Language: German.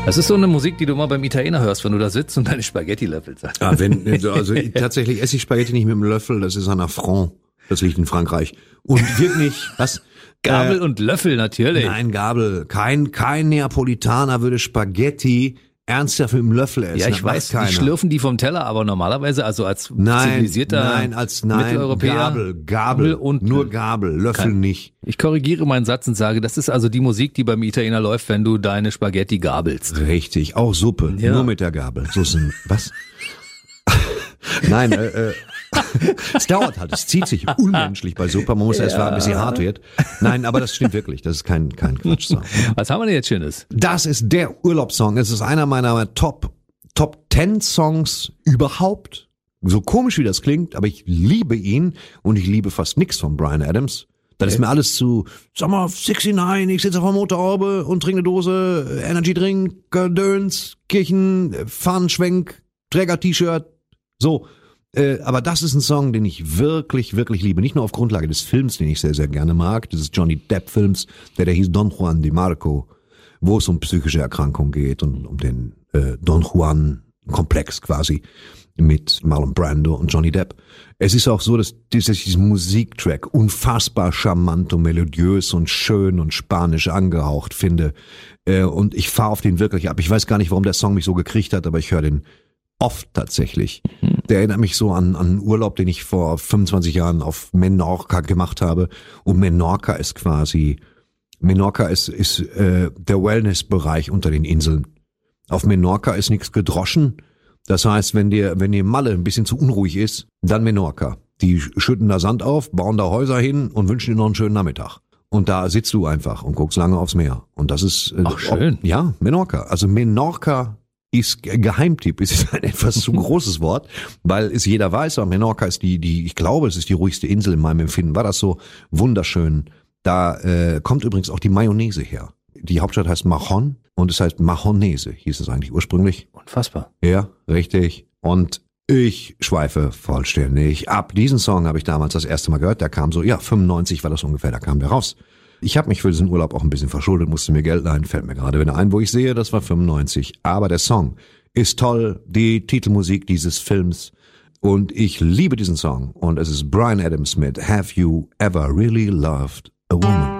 Das ist so eine Musik, die du immer beim Italiener hörst, wenn du da sitzt und deine Spaghetti löffelst. Tatsächlich esse ich Spaghetti nicht mit dem Löffel, das ist ein Affront. Das liegt in Frankreich. Und wirklich, was? Gabel und Löffel natürlich. Nein, Gabel. Kein Neapolitaner würde Spaghetti ernsthaft mit dem Löffel essen. Ja, ich weiß, die schlürfen die vom Teller, aber normalerweise, also als zivilisierter Mitteleuropäer. Gabel und nur Gabel, Löffel nicht. Ich korrigiere meinen Satz und sage, das ist also die Musik, die beim Italiener läuft, wenn du deine Spaghetti gabelst. Richtig, auch Suppe, nur mit der Gabel. So sind, was? Nein, es dauert halt, es zieht sich unmenschlich bei Suppe, man muss erst warten, bis sie hart wird. Nein, aber das stimmt wirklich, das ist kein Quatsch-Song. Was haben wir denn jetzt Schönes? Das ist der Urlaubssong, es ist einer meiner Top 10 Songs überhaupt. So komisch wie das klingt, aber ich liebe ihn und ich liebe fast nichts von Bryan Adams. Das ist mir alles zu, sag mal, 69, ich sitze auf der Motorhaube und trinke eine Dose Energy Drink, Döns, Kirchen, Fahnenschwenk, Träger-T-Shirt, so. Aber das ist ein Song, den ich wirklich, wirklich liebe. Nicht nur auf Grundlage des Films, den ich sehr, sehr gerne mag, dieses Johnny Depp-Films, der hieß Don Juan de Marco, wo es um psychische Erkrankungen geht und um den Don Juan-Komplex quasi mit Marlon Brando und Johnny Depp. Es ist auch so, dass diesen Musiktrack unfassbar charmant und melodiös und schön und spanisch angehaucht finde. Und ich fahre auf den wirklich ab. Ich weiß gar nicht, warum der Song mich so gekriegt hat, aber ich höre den oft tatsächlich. Der erinnert mich so an einen Urlaub, den ich vor 25 Jahren auf Menorca gemacht habe. Und Menorca ist der Wellnessbereich unter den Inseln. Auf Menorca ist nichts gedroschen. Das heißt, wenn dir Malle ein bisschen zu unruhig ist, dann Menorca. Die schütten da Sand auf, bauen da Häuser hin und wünschen dir noch einen schönen Nachmittag. Und da sitzt du einfach und guckst lange aufs Meer. Und das ist schön. Ja, Menorca. Also Menorca ist Geheimtipp, ist ein etwas zu großes Wort, weil es jeder weiß, aber Menorca ist ich glaube, es ist die ruhigste Insel in meinem Empfinden. War das so wunderschön. Da kommt übrigens auch die Mayonnaise her. Die Hauptstadt heißt Mahon und es heißt Mahonese, hieß es eigentlich ursprünglich. Unfassbar. Ja, richtig. Und ich schweife vollständig ab. Diesen Song habe ich damals das erste Mal gehört. Der kam so, 95 war das ungefähr, da kam der raus. Ich habe mich für diesen Urlaub auch ein bisschen verschuldet, musste mir Geld leihen, fällt mir gerade wieder ein, wo ich sehe, das war 95. Aber der Song ist toll, die Titelmusik dieses Films und ich liebe diesen Song. Und es ist Bryan Adams mit Have You Ever Really Loved a Woman?